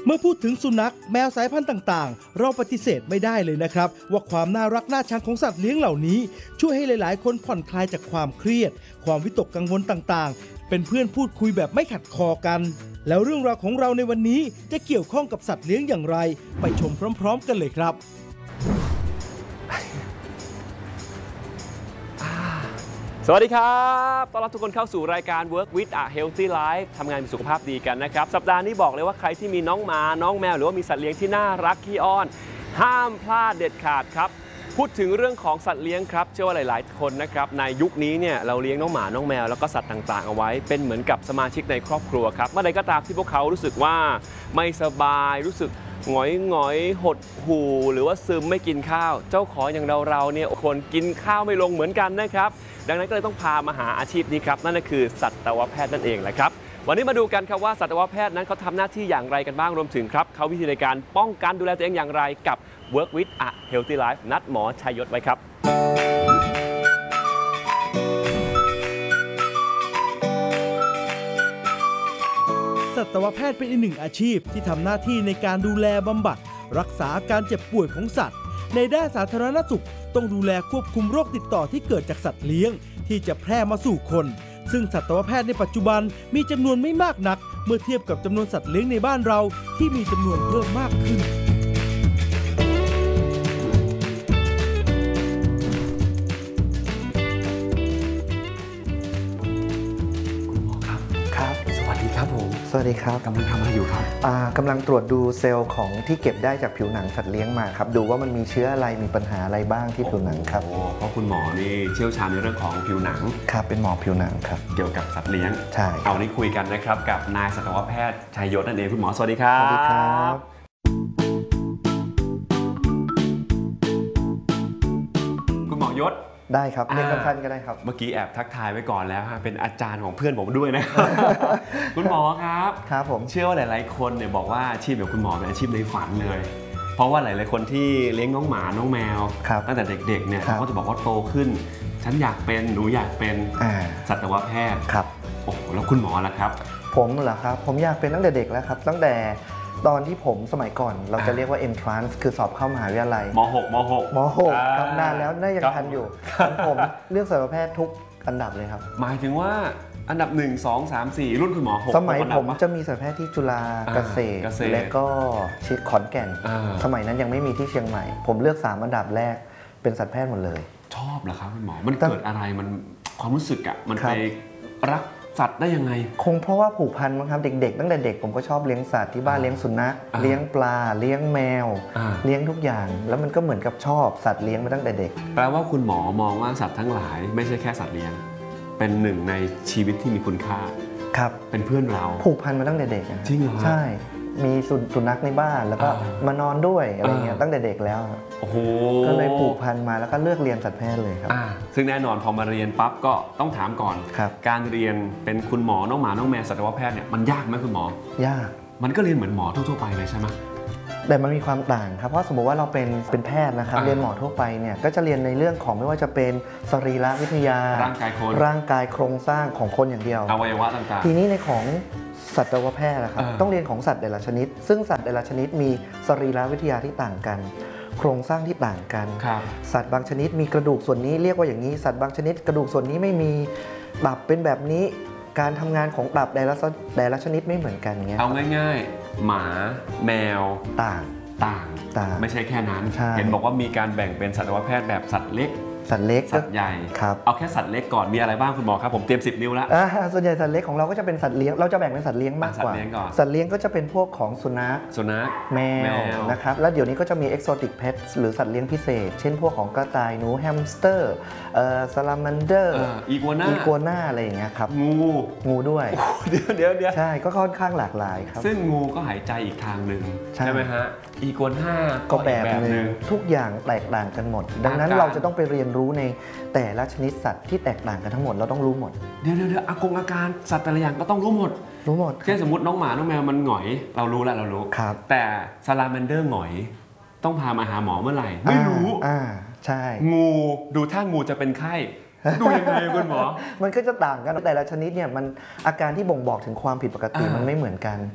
เมื่อพูดถึงสุนัขแมวสายพันธุ์ต่างๆเราปฏิเสธไม่ได้เลยนะครับว่าความน่ารักน่าชังของสัตว์เลี้ยงเหล่านี้ช่วยให้หลายๆคนผ่อนคลายจากความเครียดความวิตกกังวลต่างๆเป็นเพื่อนพูดคุยแบบไม่ขัดคอกันแล้วเรื่องราวของเราในวันนี้จะเกี่ยวข้องกับสัตว์เลี้ยงอย่างไรไปชมพร้อมๆกันเลยครับสวัสดีครับต้อนรับทุกคนเข้าสู่รายการ Work with a Healthy Life ทำงานมีสุขภาพดีกันนะครับสัปดาห์นี้บอกเลยว่าใครที่มีน้องหมาน้องแมวหรือว่ามีสัตว์เลี้ยงที่น่ารักขี้อ้อนห้ามพลาดเด็ดขาดครับพูดถึงเรื่องของสัตว์เลี้ยงครับเชื่อว่าหลายๆคนนะครับในยุคนี้เนี่ยเราเลี้ยงน้องหมาน้องแมวแล้วก็สัตว์ต่างๆเอาไว้เป็นเหมือนกับสมาชิกในครอบครัวครับเมื่อใดก็ตามที่พวกเขารู้สึกว่าไม่สบายรู้สึกหงอยหดหู่หรือว่าซึมไม่กินข้าวเจ้าของอย่างเราเนี่ยคนกินข้าวไม่ลงเหมือนกันนะครับดังนั้นก็เลยต้องพามาหาอาชีพนี้ครับนั่นก็คือสัตวแพทย์นั่นเองแหละครับวันนี้มาดูกันครับว่าสัตวแพทย์นั้นเขาทำหน้าที่อย่างไรกันบ้างรวมถึงครับเขาวิธีในการป้องกันดูแลตัวเองอย่างไรกับ Work with a Healthy Life นัดหมอชัยยศไว้ครับสัตวแพทย์เป็นอีกหนึ่งอาชีพที่ทำหน้าที่ในการดูแลบำบัดรักษาอาการเจ็บป่วยของสัตว์ในด้านสาธารณสุขต้องดูแลควบคุมโรคติดต่อที่เกิดจากสัตว์เลี้ยงที่จะแพร่มาสู่คนซึ่งสัตวแพทย์ในปัจจุบันมีจำนวนไม่มากนักเมื่อเทียบกับจำนวนสัตว์เลี้ยงในบ้านเราที่มีจำนวนเพิ่มมากขึ้นสวัสดีครับกำลังทำอะไรอยู่ครับกำลังตรวจดูเซลล์ของที่เก็บได้จากผิวหนังสัตว์เลี้ยงมาครับดูว่ามันมีเชื้ออะไรมีปัญหาอะไรบ้างที่ผิวหนังครับเพราะคุณหมอนี่เชี่ยวชาญในเรื่องของผิวหนังครับเป็นหมอผิวหนังครับเกี่ยวกับสัตว์เลี้ยงใช่เอานี้คุยกันนะครับกับนายสัตวแพทย์ชัยยศนั่นเองคุณหมอสวัสดีครับสวัสดีครับคุณหมอยศได้ครับเรียกสั้นๆก็ได้ครับเมื่อกี้แอบทักทายไว้ก่อนแล้วเป็นอาจารย์ของเพื่อนผมด้วยนะ คุณหมอครับครับผมเชื่อว่าหลายๆคนเนี่ยบอกว่าอาชีพแบบคุณหมอเป็นอาชีพในฝันเลยเพราะว่าหลายๆคนที่เลี้ยงน้องหมาน้องแมวตั้งแต่เด็กๆเนี่ยเขาก็จะบอกว่าโตขึ้นฉันอยากเป็นหนูอยากเป็นสัตวแพทย์ครับโอ้แล้วคุณหมอล่ะครับผมเหรอครับผมอยากเป็นตั้งแต่เด็กแล้วครับตั้งแต่ตอนที่ผมสมัยก่อนเราจะเรียกว่า entrance คือสอบเข้ามหาวิทยาลัยม.6 ครับนานแล้วน่ายังทันอยู่ผมเลือกสัตวแพทย์ทุกอันดับเลยครับหมายถึงว่าอันดับ1 2 3 4รุ่นคุณหมอ6 สมัยผมจะมีสัตวแพทย์ที่จุฬาเกษตรและก็ชิดขอนแก่นสมัยนั้นยังไม่มีที่เชียงใหม่ผมเลือก3อันดับแรกเป็นสัตวแพทย์หมดเลยชอบเหรอครับคุณหมอมันเกิดอะไรมันความรู้สึกมันไปรักสัตว์ได้ยังไงคงเพราะว่าผูกพันมั้งครับเด็กๆตั้งแต่เด็กผมก็ชอบเลี้ยงสัตว์ที่บ้านเลี้ยงสุนัขเลี้ยงปลาเลี้ยงแมวเลี้ยงทุกอย่างแล้วมันก็เหมือนกับชอบสัตว์เลี้ยงมาตั้งแต่เด็กแปลว่าคุณหมอมองว่าสัตว์ทั้งหลายไม่ใช่แค่สัตว์เลี้ยงเป็นหนึ่งในชีวิตที่มีคุณค่าครับเป็นเพื่อนเราผูกพันมาตั้งแต่เด็กจริงเหรอใช่มีสุนัขในบ้านแล้วก็มานอนด้วยอะไรเงี้ยตั้งแต่เด็กแล้วโอ้โหก็เลยผูกพันมาแล้วก็เลือกเรียนสัตวแพทย์เลยครับซึ่งแน่นอนพอมาเรียนปั๊บก็ต้องถามก่อนการเรียนเป็นคุณหมอน้องหมาน้องแมวสัตวแพทย์เนี่ยมันยากไหมคุณหมอยากมันก็เรียนเหมือนหมอทั่วๆไปเลยใช่ไหมแต่มันมีความต่างครับเพราะสมมติว่าเราเป็นแพทย์นะครับเรียนหมอทั่วไปเนี่ยก็จะเรียนในเรื่องของไม่ว่าจะเป็นสรีรวิทยาร่างกายโครงสร้างของคนอย่างเดียวอวัยวะต่างๆทีนี้ในของสัตวแพทย์นะครับต้องเรียนของสัตว์แต่ละชนิดซึ่งสัตว์แต่ละชนิดมีสรีรวิทยาที่ต่างกันโครงสร้างที่ต่างกันสัตว์บางชนิดมีกระดูกส่วนนี้เรียกว่าอย่างนี้สัตว์บางชนิดกระดูกส่วนนี้ไม่มีตับเป็นแบบนี้การทำงานของตับแต่ละชนิดไม่เหมือนกันเงี้ยเอาง่ายๆหมาแมวต่างไม่ใช่แค่นั้นเห็นบอกว่ามีการแบ่งเป็นสัตวแพทย์แบบสัตว์เล็กสัตว์ใหญ่ครับเอาแค่สัตว์เล็กก่อนมีอะไรบ้างคุณหมอครับผมเตรียม10 นิ้วแล้วส่วนใหญ่สัตว์เล็กของเราก็จะเป็นสัตว์เลี้ยงเราจะแบ่งเป็นสัตว์เลี้ยงมากกว่าสัตว์เลี้ยงก็จะเป็นพวกของสุนัขแมวนะครับแล้วเดี๋ยวนี้ก็จะมี exotic pets หรือสัตว์เลี้ยงพิเศษเช่นพวกของกระต่ายหนูแฮมสเตอร์ซาลามันเดอร์อีกัวน่าอะไรอย่างเงี้ยครับงูด้วยเดี๋ยวใช่ก็ค่อนข้างหลากหลายครับซึ่งงูก็หายใจอีกทางหนึ่งใช่ไหมฮะอีกัวน่าก็แบบนึงทุกอย่างแตกต่างกันหมดดังนั้นเราจะต้องไปเรียนรู้ในแต่ละชนิดสัตว์ที่แตกต่างกันทั้งหมดเราต้องรู้หมดเดี๋ยวอาการสัตว์แต่ละอย่างก็ต้องรู้หมดเช่นสมมติน้องหมาน้องแมวมันหงอยเรารู้แต่ซาลาแมนเดอร์หงอยต้องพามาหาหมอเมื่อไหร่ไม่รู้ใช่งูดูถ้างูจะเป็นไข้ดูยังไงคุณหมอมันก็จะต่างกันแต่ละชนิดเนี่ยมันอาการที่บ่งบอกถึงความผิดปกติมันไม่เหมือนกัน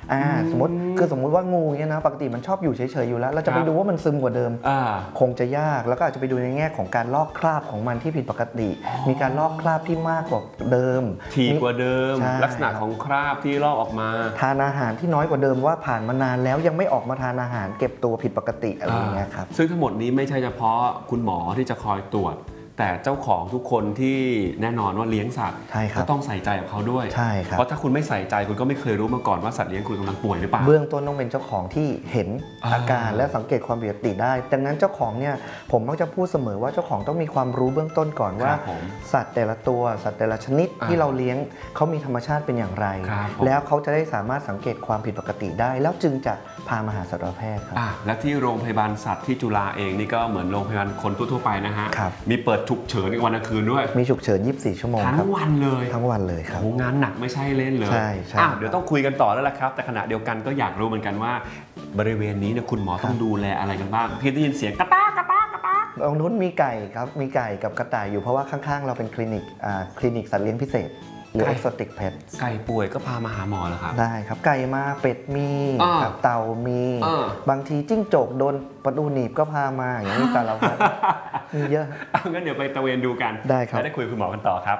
สมมติว่างูเนี่ยนะปกติมันชอบอยู่เฉยๆอยู่แล้วเราจะไปดูว่ามันซึมกว่าเดิมคงจะยากแล้วก็อาจจะไปดูในแง่ของการลอกคราบของมันที่ผิดปกติ มีการลอกคราบที่มากกว่าเดิมถี่กว่าเดิมลักษณะของคราบที่ลอกออกมาทานอาหารที่น้อยกว่าเดิมว่าผ่านมานานแล้วยังไม่ออกมาทานอาหารเก็บตัวผิดปกติอะไรอย่างเงี้ยครับซึ่งทั้งหมดนี้ไม่ใช่เฉพาะคุณหมอที่จะคอยตรวจแต่เจ้าของทุกคนที่แน่นอนว่าเลี้ยงสัตว์ก็ต้องใส่ใจกับเขาด้วยเพราะถ้าคุณไม่ใส่ใจคุณก็ไม่เคยรู้มาก่อนว่าสัตว์เลี้ยงคุณกำลังป่วยหรือเปล่าเบื้องต้นต้องเป็นเจ้าของที่เห็นอาการและสังเกตความผิดปกติได้ดังนั้นเจ้าของเนี่ยผมมักจะพูดเสมอว่าเจ้าของต้องมีความรู้เบื้องต้นก่อนว่าสัตว์แต่ละตัวสัตว์แต่ละชนิดที่เราเลี้ยงเขามีธรรมชาติเป็นอย่างไรแล้วเขาจะได้สามารถสังเกตความผิดปกติได้แล้วจึงจะพามาหาสัตวแพทย์ครับและที่โรงพยาบาลสัตว์ที่จุฬาเองนี่ก็เหมือนโรงพยาบาลคนทั่วไปนะฮะมีเปิดฉุกเฉินในวันคืนด้วยมีฉุกเฉิน24 ชั่วโมงทั้งวันเลยทั้งวันเลยครับงานหนักไม่ใช่เล่นเลยใช่เดี๋ยวต้องคุยกันต่อแล้วล่ะครับแต่ขณะเดียวกันก็อยากรู้เหมือนกันว่าบริเวณนี้เนี่ยคุณหมอต้องดูแลอะไรกันบ้างพี่ได้ยินเสียงกระตากระตากระตากตรงนู้นมีไก่ครับมีไก่กับกระต่ายอยู่เพราะว่าข้างๆเราเป็นคลินิกสัตว์เลี้ยงพิเศษหรือ exotic pet ไก่ป่วยก็พามาหาหมอแล้วครับได้ครับไก่มาเป็ดมีเต่ามีบางทีจิ้งจกโดนประตูหนีบก็พามาอย่างนี้แต่เรามีเยอะงั้นเดี๋ยวไปตะเวนดูกันได้ครับได้คุยกับคุณหมอกันต่อครับ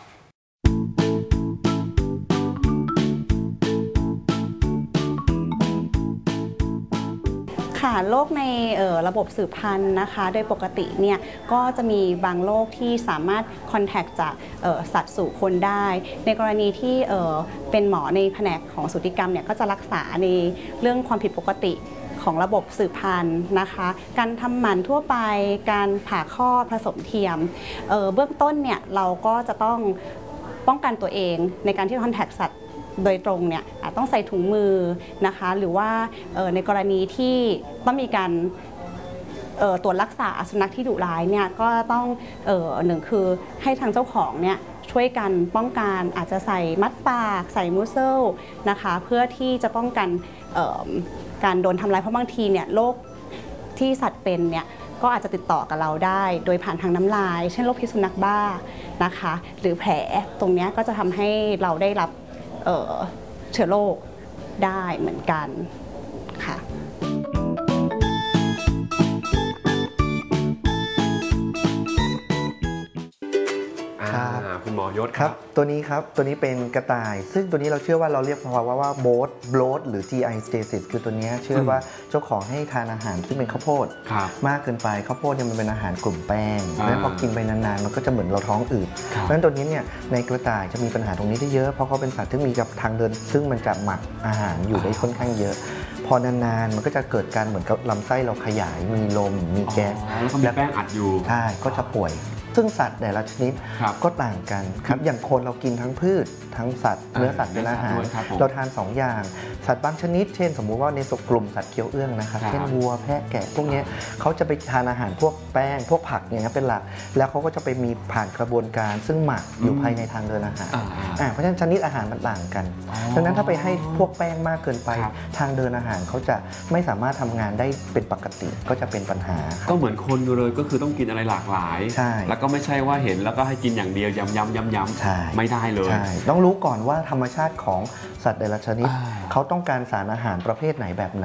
โรคในระบบสืบพันธุ์นะคะโดยปกติเนี่ยก็จะมีบางโรคที่สามารถคอนแทคจากสัตว์สู่คนได้ในกรณีที่เป็นหมอในแผนกของสูติกรรมเนี่ยก็จะรักษาในเรื่องความผิดปกติของระบบสืบพันธุ์นะคะการทำหมันทั่วไปการผ่าคลอดผสมเทียมเบื้องต้นเนี่ยเราก็จะต้องป้องกันตัวเองในการที่คอนแทคสัตว์โดยตรงเนี่ยอาจต้องใส่ถุงมือนะคะหรือว่าในกรณีที่ต้องมีการตรวจรักษาสุนัขที่ดุร้ายเนี่ยก็ต้องหนึ่งคือให้ทางเจ้าของเนี่ยช่วยกันป้องกันอาจจะใส่มัดปากใส่มูสเซลนะคะเพื่อที่จะป้องกันการโดนทำร้ายเพราะบางทีเนี่ยโรคที่สัตว์เป็นเนี่ยก็อาจจะติดต่อกับเราได้โดยผ่านทางน้ำลายเช่นโรคพิษสุนัขบ้านะคะหรือแผลตรงนี้ก็จะทำให้เราได้รับเชื้อโรคได้เหมือนกันค่ะคุณหมอยศครับตัวนี้เป็นกระต่ายซึ่งตัวนี้เราเชื่อว่าเราเรียกภาวะว่าโบลดหรือ GI stasis คือตัวนี้เชื่อว่าเจ้าของให้ทานอาหารซึ่งเป็นข้าวโพดมากเกินไปข้าวโพดเนี่ยมันเป็นอาหารกลุ่มแป้งแล้วพอกินไปนานๆมันก็จะเหมือนเราท้องอืดเพราะฉะนั้นตัวนี้เนี่ยในกระต่ายจะมีปัญหาตรงนี้ได้เยอะเพราะเขาเป็นสัตว์ที่มีกับทางเดินซึ่งมันจะหมักอาหารอยู่ได้ค่อนข้างเยอะพอนานๆมันก็จะเกิดการเหมือนกับลำไส้เราขยายมีลมมีแก๊สแล้วแป้งอัดอยู่ใช่ก็จะป่วยซึ่งสัตว์แต่ละชนิดก็ต่างกันครับอย่างคนเรากินทั้งพืชทั้งสัตว์เนื้อสัตว์เป็นอาหารเราทาน2อย่างสัตว์บางชนิดเช่นสมมุติว่าในกลุ่มสัตว์เคี้ยวเอื้องนะครับเช่นวัวแพะแกะพวกนี้เขาจะไปทานอาหารพวกแป้งพวกผักอย่างนี้เป็นหลักแล้วเขาก็จะไปมีผ่านกระบวนการซึ่งหมักอยู่ภายในทางเดินอาหารเพราะฉะนั้นชนิดอาหารมันต่างกันดังนั้นถ้าไปให้พวกแป้งมากเกินไปทางเดินอาหารเขาจะไม่สามารถทำงานได้เป็นปกติก็จะเป็นปัญหาก็เหมือนคนเลยก็คือต้องกินอะไรหลากหลายแล้วก็ไม่ใช่ว่าเห็นแล้วก็ให้กินอย่างเดียวย้ำๆไม่ได้เลยต้องรู้ก่อนว่าธรรมชาติของสัตว์แต่ละชนิดเขาต้องการสารอาหารประเภทไหนแบบไหน